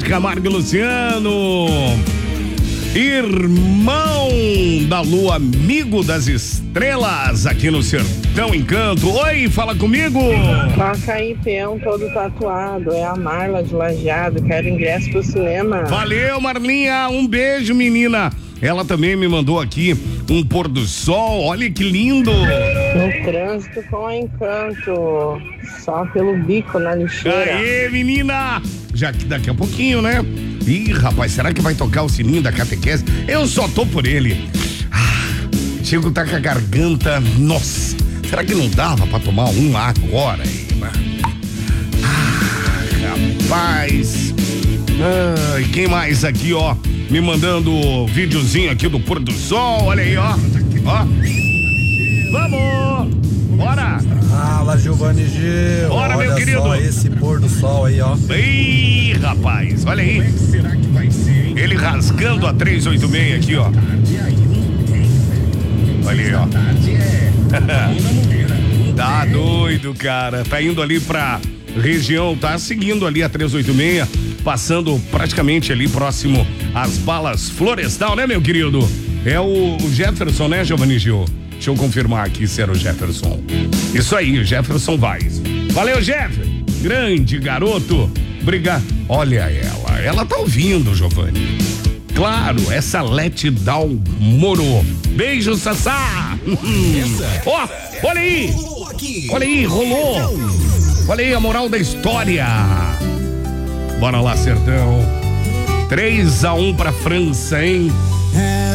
Camargo e Luciano, irmão da lua, amigo das estrelas, aqui no Sertão Encanto. Oi, fala comigo. Toca aí, peão todo tatuado. É a Marla de Lajeado. Quero ingresso pro cinema. Valeu, Marlinha. Um beijo, menina. Ela também me mandou aqui um pôr do sol. Olha que lindo. No trânsito com encanto. Só pelo bico na lixeira. Aê, menina. Já que daqui a pouquinho, né? Ih, rapaz, será que vai tocar o sininho da catequese? Eu só tô por ele. Chico tá com a garganta. Nossa, será que não dava pra tomar um agora? Rapaz. Ai, quem mais aqui, ó? Me mandando videozinho aqui do pôr do sol. Olha aí, ó. Ó. Vamos! Bora! Fala, Giovanni Gil. Bora, olha meu querido. Só esse pôr do sol aí, ó. Ih, rapaz, olha aí. Ele rasgando a 386 aqui, ó. Olha aí, ó. Tá doido, cara. Tá indo ali pra região, tá seguindo ali a 386, passando praticamente ali próximo às balas Florestal, né, meu querido? É o Jefferson, né, Giovanni Gil? Deixa eu confirmar aqui se era o Jefferson. Isso aí, o Jefferson Vaz. Valeu, Jeff. Grande garoto. Obrigado. Olha ela tá ouvindo, Giovanni. Claro, essa Letdown Moro. Beijo, Sassá. Ó, olha aí, rolou. Olha aí a moral da história. Bora lá, Sertão. 3-1 pra França, hein?